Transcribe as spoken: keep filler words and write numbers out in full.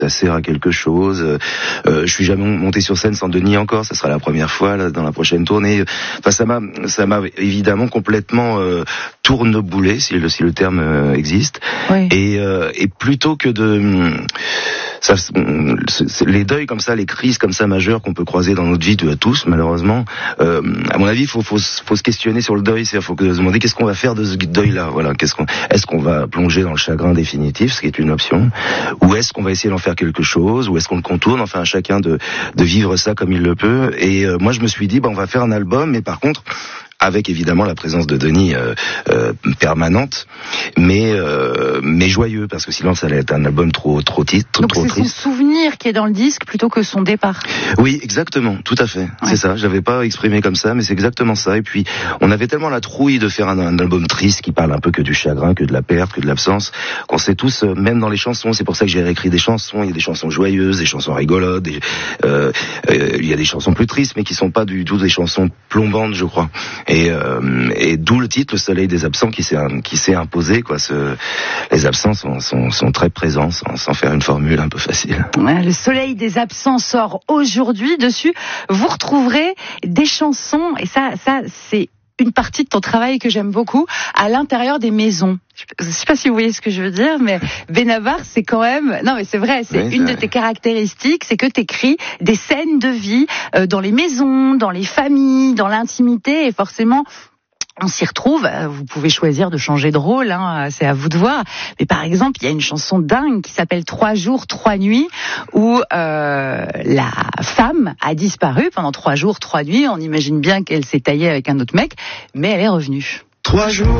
ça sert à quelque chose. Euh, je suis jamais monté sur scène sans Denis encore, ça sera la première fois là dans la prochaine tournée. Enfin, ça m'a, ça m'a évidemment complètement euh, tourneboulé, si le, si le terme euh, existe. Oui. Et, euh, et plutôt que de ça, c'est, les deuils comme ça, les crises comme ça majeures qu'on peut croiser dans notre vie de tous, malheureusement. Euh, à mon avis, faut, faut, faut se questionner sur le deuil. C'est, faut se demander qu'est-ce qu'on va faire de ce deuil-là. Voilà, qu'est-ce qu'on, est-ce qu'on va plonger dans le chagrin définitif, ce qui est une option, ou est-ce qu'on va essayer d'en faire quelque chose, ou est-ce qu'on le contourne, enfin à chacun de, de vivre ça comme il le peut. Et euh, moi, je me suis dit, bah, on va faire un album, mais par contre, avec évidemment la présence de Denis euh, euh, permanente, mais euh, mais joyeux, parce que sinon ça allait être un album trop trop titre, Donc trop c'est triste. son souvenir qui est dans le disque plutôt que son départ. Oui, exactement, tout à fait. Ouais. C'est ça. Je l'avais pas exprimé comme ça, mais c'est exactement ça. Et puis on avait tellement la trouille de faire un, un album triste qui parle un peu que du chagrin, que de la perte, que de l'absence, qu'on sait tous, euh, même dans les chansons. C'est pour ça que j'ai réécrit des chansons. Il y a des chansons joyeuses, des chansons rigolotes. Des, euh, euh, il y a des chansons plus tristes, mais qui sont pas du tout des chansons plombantes, je crois. Et, euh, et d'où le titre, Le Soleil des absents, qui s'est qui s'est imposé, quoi. Ce, les absents sont, sont, sont très présents, sans, sans faire une formule un peu facile. Ouais, Le Soleil des absents sort aujourd'hui. Dessus, vous retrouverez des chansons, et ça, ça, c'est une partie de ton travail que j'aime beaucoup, à l'intérieur des maisons. Je sais pas si vous voyez ce que je veux dire, mais Benabar, c'est quand même... Non, mais c'est vrai, c'est oui, une c'est de tes caractéristiques, c'est que t'écris des scènes de vie euh, dans les maisons, dans les familles, dans l'intimité, et forcément... on s'y retrouve. Vous pouvez choisir de changer de rôle, hein, c'est à vous de voir. Mais par exemple, il y a une chanson dingue qui s'appelle Trois jours, trois nuits, où euh, la femme a disparu pendant trois jours, trois nuits. On imagine bien qu'elle s'est taillée avec un autre mec, mais elle est revenue. Trois jours.